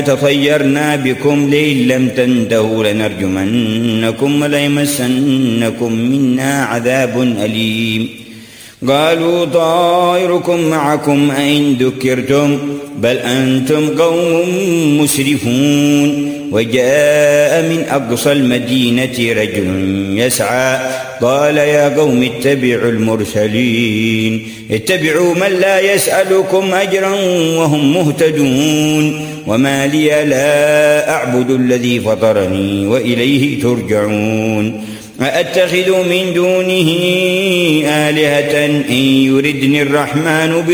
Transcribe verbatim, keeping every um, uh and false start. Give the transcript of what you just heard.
تطيرنا بكم لئن لم تنتهوا لنرجمنكم وليمسنكم منا عذاب أليم. قالوا طائركم معكم أئن ذكرتم بل أنتم قوم مسرفون. وجاء من أقصى المدينة رجل يسعى قال يا قوم اتبعوا المرسلين اتبعوا من لا يسألكم أجرا وهم مهتدون. وما لي لا أعبد الذي فطرني وإليه ترجعون. أأتخذ من دونه آلهة إن يردني الرحمن